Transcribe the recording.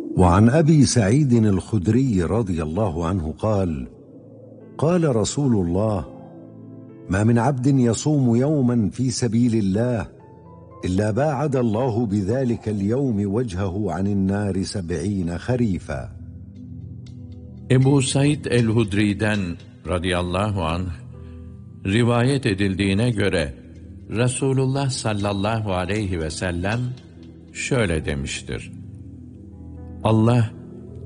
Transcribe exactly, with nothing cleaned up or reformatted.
وعن أبي سعيد الخدري رضي الله عنه قال: قال رسول الله: ما من عبد يصوم يوما في سبيل الله إلا باعد الله بذلك اليوم وجهه عن النار سبعين خريفا. Ebu Said el-Hudri'den radıyallahu anh rivayet edildiğine göre Resulullah sallallahu aleyhi ve sellem şöyle demiştir: Allah